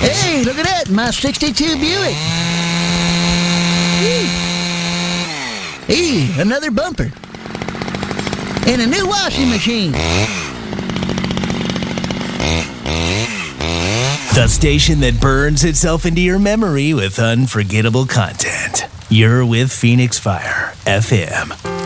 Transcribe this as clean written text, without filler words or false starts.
Hey, look at that, my 62 Buick. Hey, another bumper. And a new washing machine. The station that burns itself into your memory with unforgettable content. You're with Phoenix Fire FM.